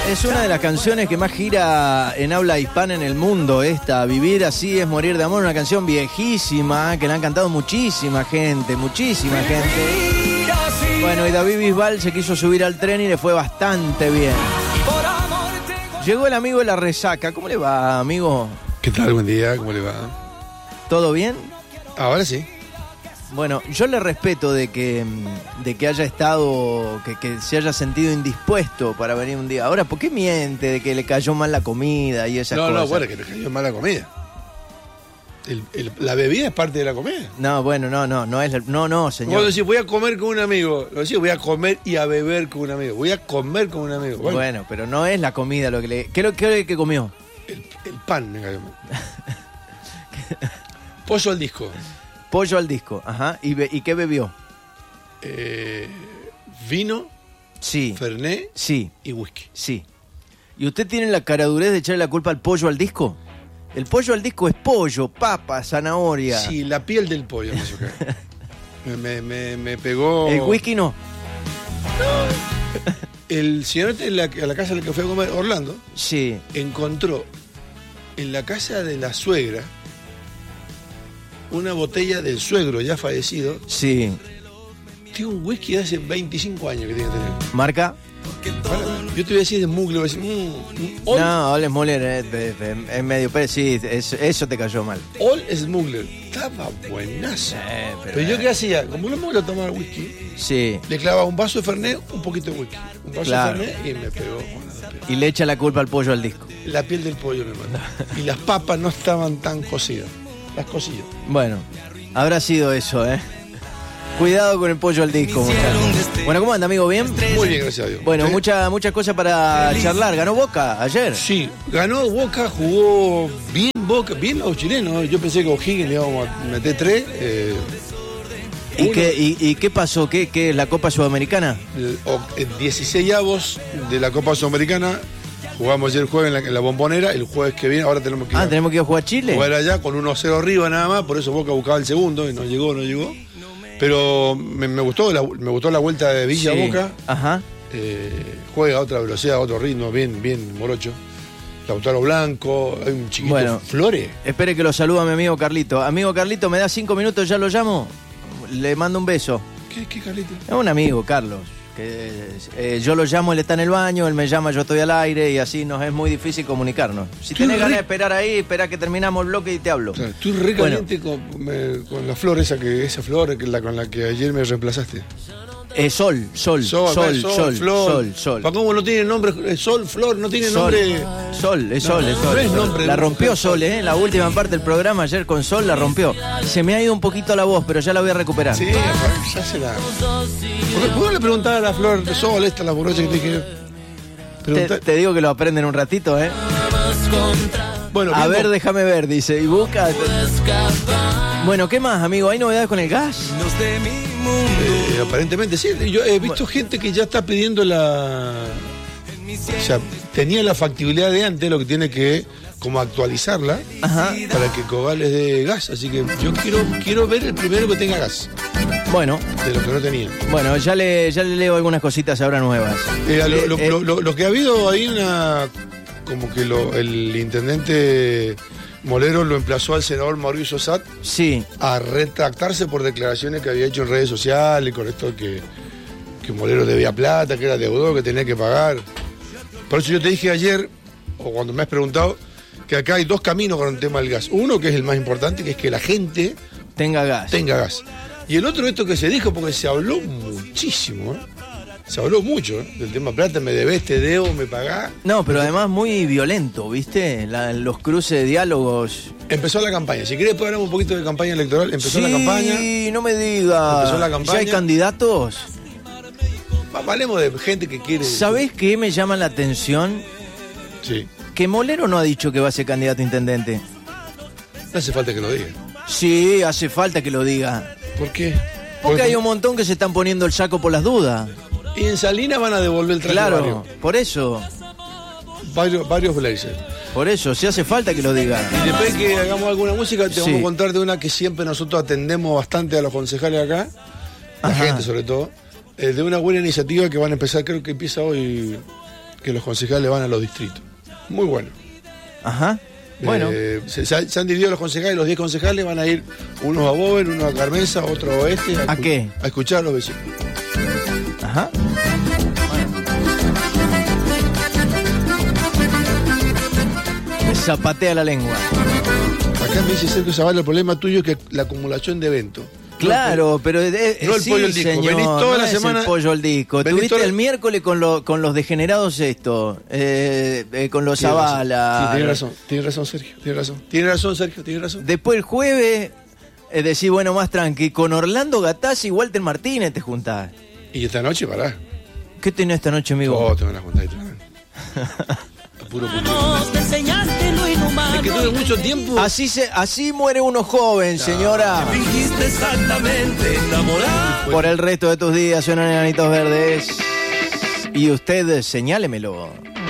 Es una de las canciones que más gira en habla hispana en el mundo, esta. Vivir así es morir de amor, una canción viejísima que la han cantado muchísima gente. Bueno, y David Bisbal se quiso subir al tren y le fue bastante bien. Llegó el amigo de la resaca. ¿Cómo le va, amigo? ¿Qué tal? Buen día, ¿cómo le va? ¿Todo bien? Ahora sí. Bueno, yo le respeto de que haya estado, que se haya sentido indispuesto para venir un día. Ahora, ¿por qué miente de que le cayó mal la comida y esas cosas? No, bueno, que le cayó mal la comida. La bebida es parte de la comida. No, bueno, no es señor. Cuando decís voy a comer con un amigo, lo decís voy a comer y a beber con un amigo. Voy a comer con un amigo. Bueno, pero no es la comida lo que le... ¿Qué es lo que comió? El pan me cayó mal. Pollo al disco. Pollo al disco, ajá. ¿Y qué bebió? Vino, sí. Fernet, sí. Y whisky. Sí. ¿Y usted tiene la caradurez de echarle la culpa al pollo al disco? El pollo al disco es pollo, papa, zanahoria. Sí, la piel del pollo me hizo caer. me pegó... ¿El whisky no? El señor a la casa en la que fue a comer, Orlando, sí, encontró en la casa de la suegra una botella del suegro ya fallecido. Sí. Tiene un whisky de hace 25 años que tiene que tener. ¿Marca? Yo te voy a decir de Mugler, voy a decir, no, Old Smuggler es medio, pero sí, eso te cayó mal. Old Smuggler, estaba buenazo. Pero yo qué hacía, como no me voy a tomar whisky, sí, le clavaba un vaso de Fernet, un poquito de whisky, un vaso claro. de Fernet y me pegó. Y le echa la culpa al pollo al disco. La piel del pollo me mató. Y las papas no estaban tan cocidas. Las cocí yo. Bueno, habrá sido eso, ¿eh? Cuidado con el pollo al disco, muchachos. Bueno, ¿cómo anda, amigo? ¿Bien? Muy bien, gracias a Dios. Bueno, ¿sí? muchas cosas para charlar. ¿Ganó Boca ayer? Sí, ganó Boca, jugó bien Boca, bien los chilenos. Yo pensé que O'Higgins le íbamos a meter 3. ¿Y qué pasó? ¿Qué es la Copa Sudamericana? El 16avos de la Copa Sudamericana. Jugamos ayer el jueves en la Bombonera, el jueves que viene, ahora tenemos que ir. ¿Tenemos que ir a jugar a Chile? Jugar allá con 1-0 arriba nada más, por eso Boca buscaba el segundo y no llegó. Pero me gustó la vuelta de Villa, sí. Boca. Ajá. Juega a otra velocidad, a otro ritmo, bien morocho. Lautaro Blanco, hay un chiquito, bueno, Flores. Espere que lo saluda mi amigo Carlito. Amigo Carlito, ¿me da 5 minutos? ¿Ya lo llamo? Le mando un beso. ¿Qué Carlito? Es un amigo, Carlos. Que yo lo llamo, él está en el baño, él me llama, yo estoy al aire y así nos es muy difícil comunicarnos. Si tenés ganas de esperar ahí, espera que terminamos el bloque y te hablo. O sea, estoy re caliente con la flor esa flor con la que ayer me reemplazaste. Sol. ¿Para cómo no tiene nombre? Sol, flor, no tiene nombre. Sol. Es nombre. La rompió Sol, ¿eh? La última parte del programa ayer con Sol la rompió. Se me ha ido un poquito la voz, pero ya la voy a recuperar. Sí, ya se la... ¿Puedo le preguntar a la flor de Sol, la borracha que te dije? Te digo que lo aprenden un ratito, ¿eh? Bueno, a ver, déjame ver, dice. Y busca. Bueno, ¿qué más, amigo? ¿Hay novedades con el gas? Aparentemente sí. Yo he visto gente que ya está pidiendo O sea, tenía la factibilidad de antes, lo que tiene que como actualizarla. Ajá. Para que Cobal les dé gas. Así que yo quiero ver el primero que tenga gas. Bueno. De lo que no tenía. Bueno, ya le leo algunas cositas ahora nuevas. Lo que ha habido ahí como que el intendente Molero lo emplazó al senador Mauricio Satt, sí, a retractarse por declaraciones que había hecho en redes sociales con esto que Molero debía plata, que era deudor, que tenía que pagar. Por eso yo te dije ayer, o cuando me has preguntado, que acá hay 2 caminos con el tema del gas. Uno, que es el más importante, que es que la gente tenga gas. Y el otro, esto que se dijo, porque se habló muchísimo, Se habló mucho del tema plata, me debes, te debo, me pagás. No, pero además muy violento, ¿viste? Los cruces de diálogos. Empezó la campaña. Si querés, hablamos un poquito de campaña electoral. Empezó la campaña. Sí, no me digas. Empezó la campaña. ¿Ya hay candidatos? Hablemos de gente que quiere... ¿Sabés qué me llama la atención? Sí. Que Molero no ha dicho que va a ser candidato a intendente. No hace falta que lo diga. Sí, hace falta que lo diga. ¿Por qué? Porque hay un montón que se están poniendo el saco por las dudas. Y en Salinas van a devolver el traje. Claro, por eso. Varios blazers. Por eso, si hace falta que lo diga. Y después que hagamos alguna música, te vamos a contar de una que siempre nosotros atendemos bastante a los concejales acá, la gente sobre todo, de una buena iniciativa que van a empezar, creo que empieza hoy que los concejales van a los distritos. Muy bueno. Ajá. Bueno. Se han dividido los concejales, los 10 concejales van a ir unos a Boven, unos a Carmenza, otros a Oeste. ¿A qué? A escuchar a los vecinos. Ajá. Bueno. Me zapatea la lengua. Acá me dice Sergio Zavala, el problema tuyo es que la acumulación de eventos. Claro, pero no el sí, pollo al disco. Señor, Venís toda la es semana. El pollo al disco. Tuviste el miércoles con los degenerados esto, con los Zavala. Sí, tiene razón, Sergio. Tiene razón. Después el jueves decís, bueno, más tranqui, con Orlando Gatazzi y Walter Martínez te juntás. Y esta noche, pará. ¿Qué tenés esta noche, amigo? Oh, te van a juntar y te van. Puro es que tuve mucho tiempo. Así muere uno joven, señora. Fingiste exactamente enamorado. Por el resto de tus días suenan enanitos verdes. Y usted, señálemelo.